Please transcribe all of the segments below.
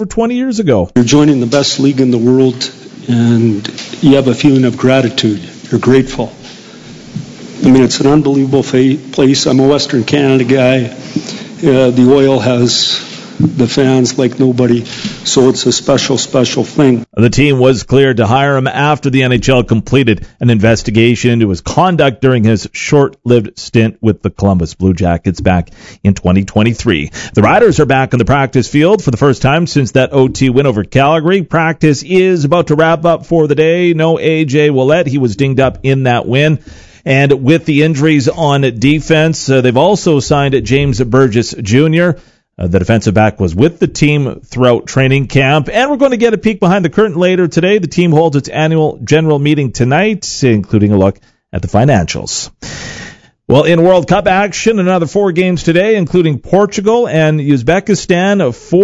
over 20 years ago. You're joining the best league in the world, and you have a feeling of gratitude. You're grateful. I mean, it's an unbelievable place. I'm a Western Canada guy. The oil has the fans like nobody, so it's a special, special thing. The team was cleared to hire him after the NHL completed an investigation into his conduct during his short-lived stint with the Columbus Blue Jackets back in 2023. The Riders are back on the practice field for the first time since that OT win over Calgary. Practice is about to wrap up for the day. No A.J. Ouellette. He was dinged up in that win. And with the injuries on defense, they've also signed James Burgess Jr., the defensive back was with the team throughout training camp, and we're going to get a peek behind the curtain later today. The team holds its annual general meeting tonight, including a look at the financials. Well, in World Cup action, another 4 games today, including Portugal and Uzbekistan.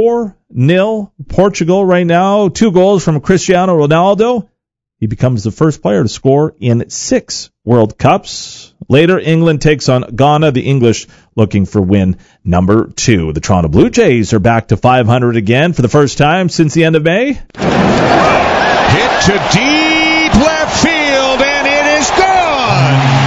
4-0 Portugal right now. 2 goals from Cristiano Ronaldo. He becomes the first player to score in 6 World Cups. Later, England takes on Ghana, the English looking for win number 2. The Toronto Blue Jays are back to 500 again for the first time since the end of May. Hit to deep left field, and it is gone!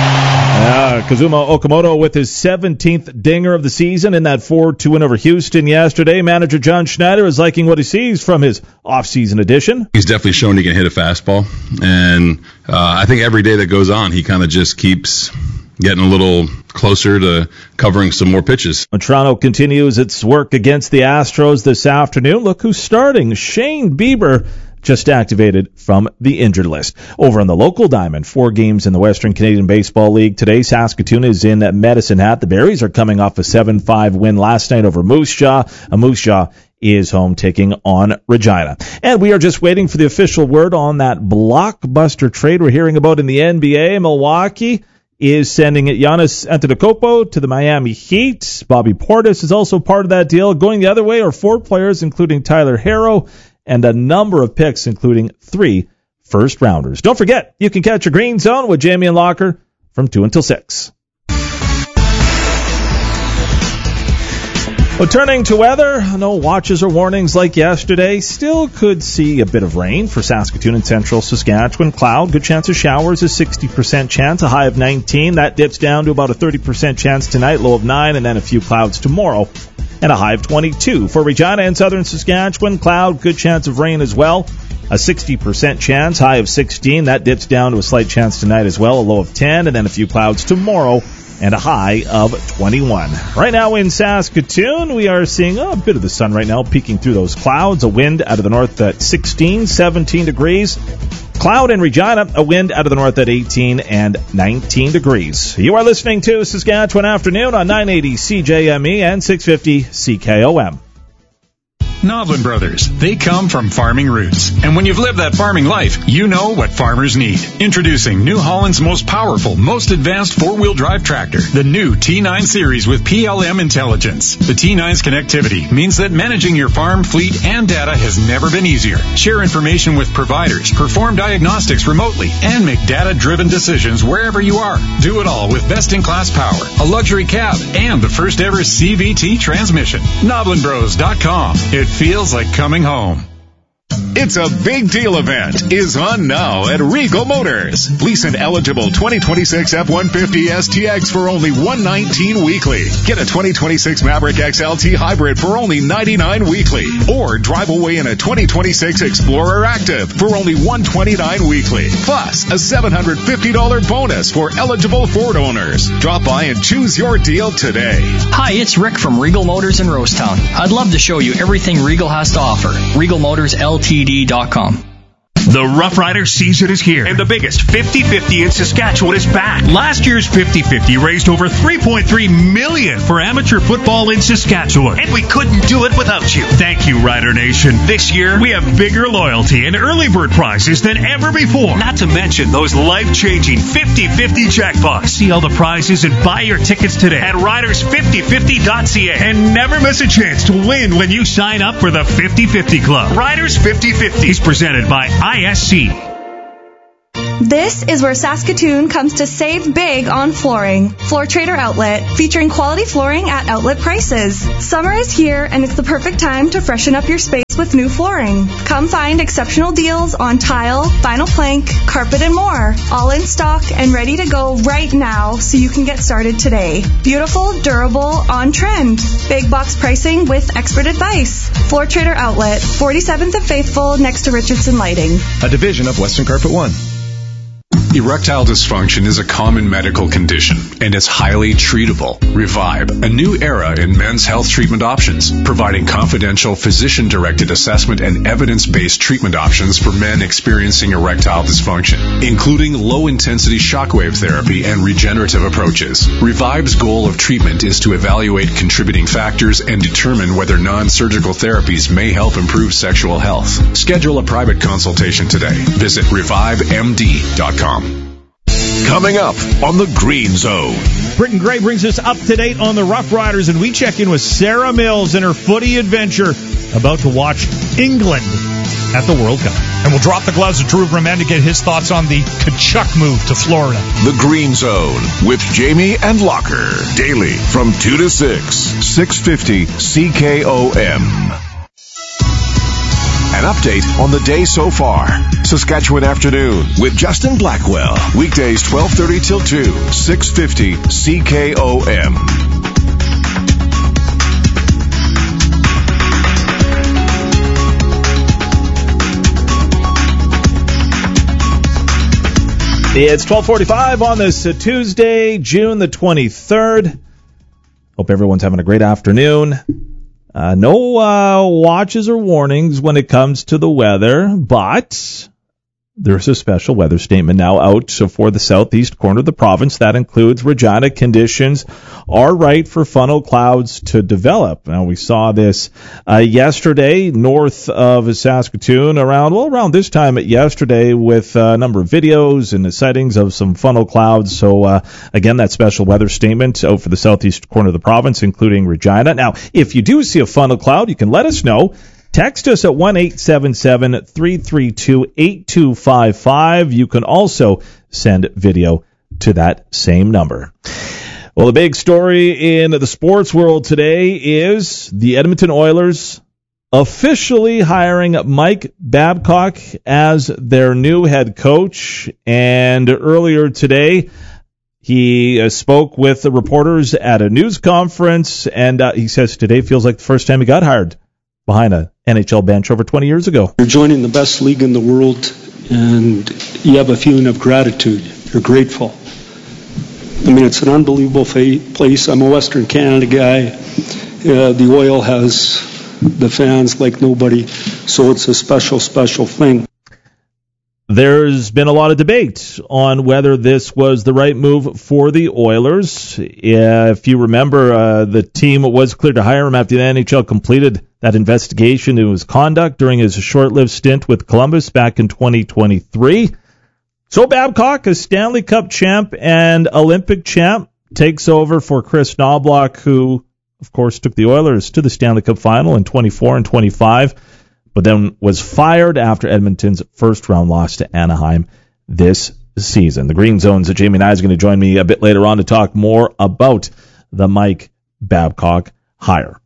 Kazuma Okamoto with his 17th dinger of the season in that 4-2 win over Houston yesterday. Manager John Schneider is liking what he sees from his off-season addition. He's definitely shown he can hit a fastball, and I think every day that goes on, he kind of just keeps getting a little closer to covering some more pitches. Toronto continues its work against the Astros this afternoon. Look who's starting. Shane Bieber just activated from the injured list. Over on the local diamond, 4 games in the Western Canadian Baseball League today. Saskatoon is in Medicine Hat. The Berries are coming off a 7-5 win last night over Moose Jaw. Moose Jaw is home taking on Regina. And we are just waiting for the official word on that blockbuster trade we're hearing about in the NBA. Milwaukee is sending Giannis Antetokounmpo to the Miami Heat. Bobby Portis is also part of that deal. Going the other way are 4 players, including Tyler Herro, and a number of picks, including 3 first-rounders. Don't forget, you can catch your Green Zone with Jamie and Locker from 2 until 6. Well, turning to weather, no watches or warnings like yesterday. Still could see a bit of rain for Saskatoon and central Saskatchewan. Cloud, good chance of showers, a 60% chance, a high of 19. That dips down to about a 30% chance tonight, low of 9, and then a few clouds tomorrow, and a high of 22. For Regina and southern Saskatchewan, cloud, good chance of rain as well, a 60% chance, high of 16. That dips down to a slight chance tonight as well, a low of 10, and then a few clouds tomorrow, and a high of 21. Right now in Saskatoon, we are seeing a bit of the sun right now peeking through those clouds. A wind out of the north at 16, 17 degrees. Cloud in Regina, a wind out of the north at 18 and 19 degrees. You are listening to Saskatchewan Afternoon on 980 CJME and 650 CKOM. Noblin Brothers. They come from farming roots. And when you've lived that farming life, you know what farmers need. Introducing New Holland's most powerful, most advanced four-wheel drive tractor, the new T9 series with PLM intelligence. The T9's connectivity means that managing your farm, fleet, and data has never been easier. Share information with providers, perform diagnostics remotely, and make data-driven decisions wherever you are. Do it all with best-in-class power, a luxury cab, and the first-ever CVT transmission. NoblinBros.com. It feels like coming home. It's a big deal event is on now at Regal Motors. Lease an eligible 2026 F-150 STX for only $119 weekly. Get a 2026 Maverick XLT Hybrid for only $99 weekly. Or drive away in a 2026 Explorer Active for only $129 weekly. Plus, a $750 bonus for eligible Ford owners. Drop by and choose your deal today. Hi, it's Rick from Regal Motors in Rosetown. I'd love to show you everything Regal has to offer. RegalMotorsLTD.com. The Rough Rider season is here, and the biggest 50-50 in Saskatchewan is back. Last year's 50-50 raised over $3.3 million for amateur football in Saskatchewan, and we couldn't do it without you. Thank you, Rider Nation. This year, we have bigger loyalty and early bird prizes than ever before, not to mention those life-changing 50-50 jackpots. See all the prizes and buy your tickets today at riders5050.ca, and never miss a chance to win when you sign up for the 50-50 Club. Riders 50-50 is presented by ISC. This is where Saskatoon comes to save big on flooring. Floor Trader Outlet, featuring quality flooring at outlet prices. Summer is here, and it's the perfect time to freshen up your space with new flooring. Come find exceptional deals on tile, vinyl plank, carpet, and more. All in stock and ready to go right now, so you can get started today. Beautiful, durable, on trend. Big box pricing with expert advice. Floor Trader Outlet, 47th and Faithful, next to Richardson Lighting. A division of Western Carpet One. Erectile dysfunction is a common medical condition, and it's highly treatable. Revive, a new era in men's health treatment options, providing confidential physician-directed assessment and evidence-based treatment options for men experiencing erectile dysfunction, including low-intensity shockwave therapy and regenerative approaches. Revive's goal of treatment is to evaluate contributing factors and determine whether non-surgical therapies may help improve sexual health. Schedule a private consultation today. Visit revivemd.com. Coming up on the Green Zone. Britton Gray brings us up to date on the Rough Riders, and we check in with Sarah Mills and her footy adventure, about to watch England at the World Cup. And we'll drop the gloves to Drew Verman to get his thoughts on the Kachuk move to Florida. The Green Zone with Jamie and Locker. Daily from 2 to 6. 650 CKOM. An update on the day so far. Saskatchewan Afternoon with Justin Blackwell. Weekdays 12:30 till 2. 650 CKOM. It's 12:45 on this Tuesday, June the 23rd. Hope everyone's having a great afternoon. No watches or warnings when it comes to the weather, but there's a special weather statement now out for the southeast corner of the province. That includes Regina. Conditions are right for funnel clouds to develop. Now, we saw this yesterday north of Saskatoon around this time yesterday with a number of videos and the sightings of some funnel clouds. So, again, that special weather statement out for the southeast corner of the province, including Regina. Now, if you do see a funnel cloud, you can let us know. Text us at 1-877-332-8255. You can also send video to that same number. Well, the big story in the sports world today is the Edmonton Oilers officially hiring Mike Babcock as their new head coach. And earlier today, he spoke with the reporters at a news conference, and he says today feels like the first time he got hired behind a NHL bench over 20 years ago. You're joining the best league in the world, and you have a feeling of gratitude. You're grateful. I mean, it's an unbelievable place. I'm a Western Canada guy. The Oil has the fans like nobody, so it's a special, special thing. There's been a lot of debate on whether this was the right move for the Oilers. If you remember, the team was cleared to hire him after the NHL completed that investigation into his conduct during his short-lived stint with Columbus back in 2023. So Babcock, a Stanley Cup champ and Olympic champ, takes over for Chris Knobloch, who, of course, took the Oilers to the Stanley Cup final in 24 and 25. But then was fired after Edmonton's first-round loss to Anaheim this season. The Green Zone's Jamie Nye is going to join me a bit later on to talk more about the Mike Babcock hire.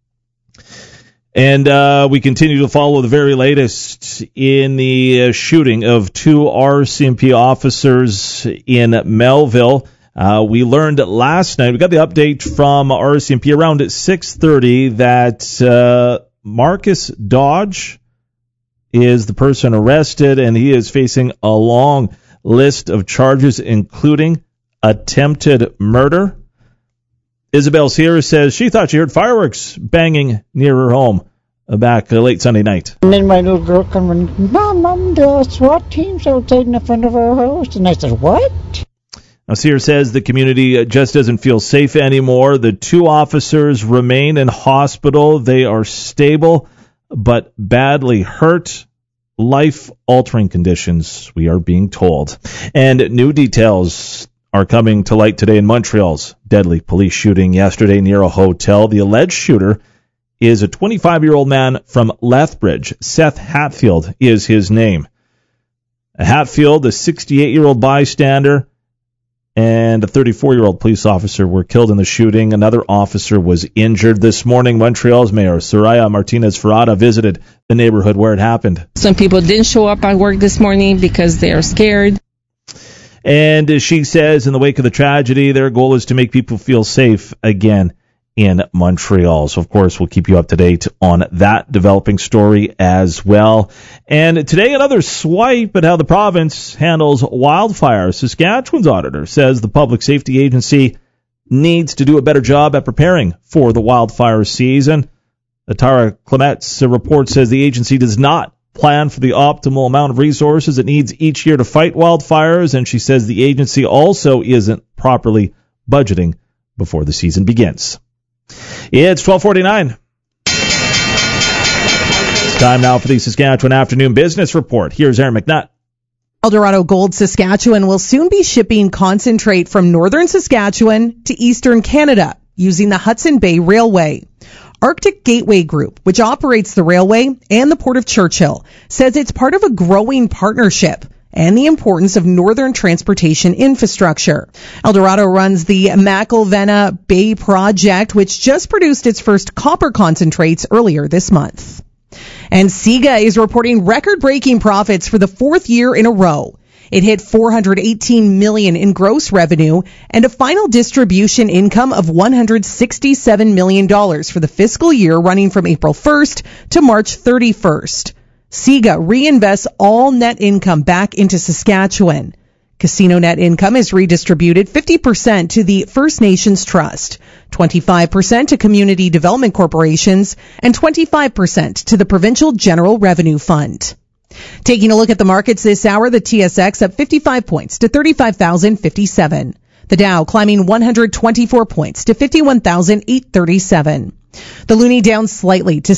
And we continue to follow the very latest in the shooting of two RCMP officers in Melville. We learned last night, we got the update from RCMP around at 6:30 that Marcus Dodge is the person arrested, and he is facing a long list of charges, including attempted murder. Isabel Sierra says she thought she heard fireworks banging near her home back late Sunday night. And then my little girl come and, Mom, the SWAT team's outside in the front of our house. And I said, what? Now, Sear says the community just doesn't feel safe anymore. The two officers remain in hospital. They are stable, but badly hurt. Life-altering conditions, we are being told. And new details are coming to light today in Montreal's deadly police shooting yesterday near a hotel. The alleged shooter is a 25-year-old man from Lethbridge. Seth Hatfield is his name. Hatfield, a 68-year-old bystander, and a 34-year-old police officer were killed in the shooting. Another officer was injured. This morning, Montreal's Mayor Soraya Martinez-Ferrada visited the neighborhood where it happened. Some people didn't show up at work this morning because they are scared. And as she says, in the wake of the tragedy, their goal is to make people feel safe again in Montreal. So, of course, we'll keep you up to date on that developing story as well. And today, another swipe at how the province handles wildfires. Saskatchewan's auditor says the Public Safety Agency needs to do a better job at preparing for the wildfire season. Tara Clemet's report says the agency does not plan for the optimal amount of resources it needs each year to fight wildfires, and she says the agency also isn't properly budgeting before the season begins. It's 12:49. It's time now for the Saskatchewan Afternoon Business Report. Here's Aaron McNutt. Eldorado Gold Saskatchewan will soon be shipping concentrate from northern Saskatchewan to eastern Canada using the Hudson Bay Railway. Arctic Gateway Group, which operates the railway and the Port of Churchill, says it's part of a growing partnership and the importance of northern transportation infrastructure. Eldorado runs the McIlvenna Bay Project, which just produced its first copper concentrates earlier this month. And Sega is reporting record-breaking profits for the fourth year in a row. It hit $418 million in gross revenue and a final distribution income of $167 million for the fiscal year running from April 1st to March 31st. Sega reinvests all net income back into Saskatchewan. Casino net income is redistributed 50% to the First Nations Trust, 25% to community development corporations, and 25% to the Provincial General Revenue Fund. Taking a look at the markets this hour, the TSX up 55 points to 35,057. The Dow climbing 124 points to 51,837. The loonie down slightly to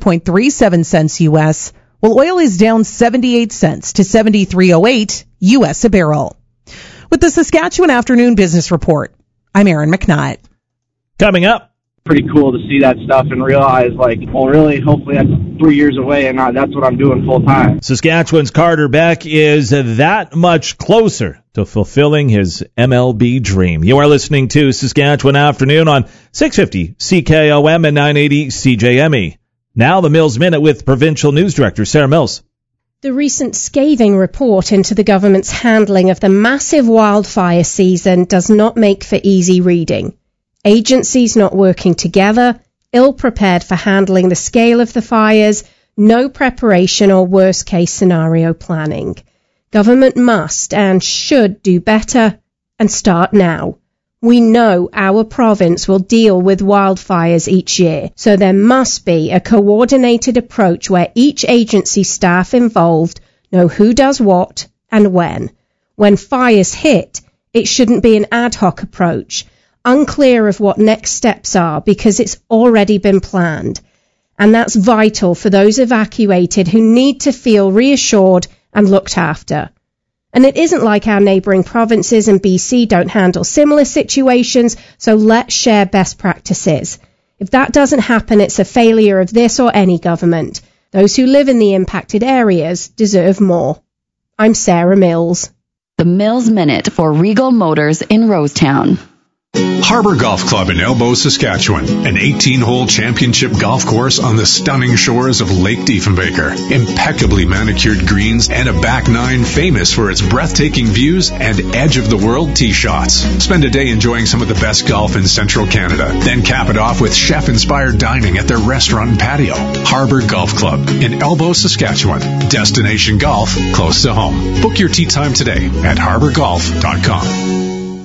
70.37 cents U.S., while oil is down 78 cents to 73.08 U.S. a barrel. With the Saskatchewan Afternoon Business Report, I'm Aaron McNutt. Coming up. Pretty cool to see that stuff and realize, really, hopefully that's 3 years away and that's what I'm doing full time. Saskatchewan's Carter Beck is that much closer to fulfilling his MLB dream. You are listening to Saskatchewan Afternoon on 650 CKOM and 980 CJME. Now the Mills Minute with Provincial News Director Sarah Mills. The recent scathing report into the government's handling of the massive wildfire season does not make for easy reading. Agencies not working together, ill-prepared for handling the scale of the fires, no preparation or worst-case scenario planning. Government must and should do better and start now. We know our province will deal with wildfires each year, so there must be a coordinated approach where each agency staff involved know who does what and when. When fires hit, it shouldn't be an ad hoc approach, unclear of what next steps are because it's already been planned. And that's vital for those evacuated who need to feel reassured and looked after. And it isn't like our neighbouring provinces and BC don't handle similar situations, so let's share best practices. If that doesn't happen, it's a failure of this or any government. Those who live in the impacted areas deserve more. I'm Sarah Mills. The Mills Minute for Regal Motors in Rosetown. Harbor Golf Club in Elbow, Saskatchewan, an 18-hole championship golf course on the stunning shores of Lake Diefenbaker. Impeccably manicured greens and a back nine famous for its breathtaking views and edge-of-the-world tee shots. Spend a day enjoying some of the best golf in Central Canada. Then cap it off with chef-inspired dining at their restaurant and patio. Harbor Golf Club in Elbow, Saskatchewan. Destination golf close to home. Book your tee time today at harborgolf.com.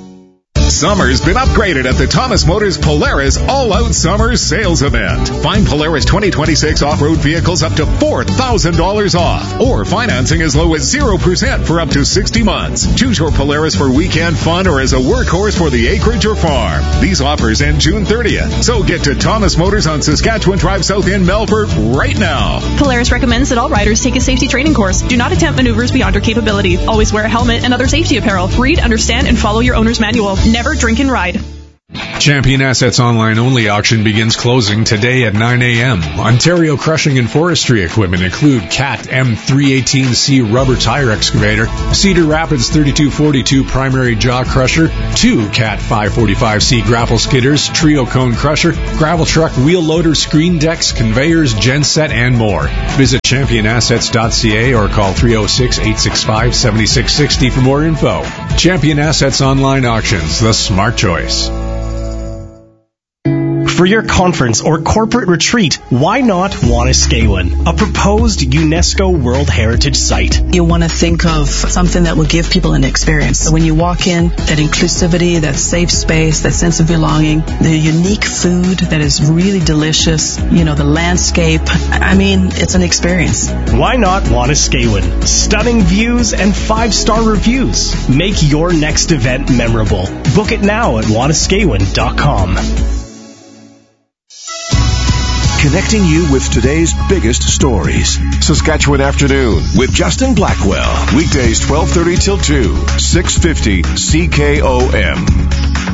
Summer's been upgraded at the Thomas Motors Polaris All-Out Summer Sales Event. Find Polaris 2026 off-road vehicles up to $4,000 off, or financing as low as 0% for up to 60 months. Choose your Polaris for weekend fun or as a workhorse for the acreage or farm. These offers end June 30th, so get to Thomas Motors on Saskatchewan Drive South in Melfort right now. Polaris recommends that all riders take a safety training course. Do not attempt maneuvers beyond your capability. Always wear a helmet and other safety apparel. Read, understand, and follow your owner's manual. Never drink and ride. Champion Assets online only auction begins closing today at 9 a.m. Ontario crushing and forestry equipment include CAT M318C rubber tire excavator, Cedar Rapids 3242 primary jaw crusher, 2 CAT 545C grapple skidders, trio cone crusher, gravel truck, wheel loader, screen decks, conveyors, genset, and more. Visit championassets.ca or call 306-865-7660 for more info. Champion Assets online auctions, the smart choice. For your conference or corporate retreat, why not Wanuskewin, a proposed UNESCO World Heritage Site? You want to think of something that will give people an experience. So when you walk in, that inclusivity, that safe space, that sense of belonging, the unique food that is really delicious, the landscape. I mean, it's an experience. Why not Wanuskewin? Stunning views and 5-star reviews. Make your next event memorable. Book it now at wanuskewin.com. Connecting you with today's biggest stories. Saskatchewan Afternoon with Justin Blackwell. Weekdays 12:30 till 2, 650 CKOM.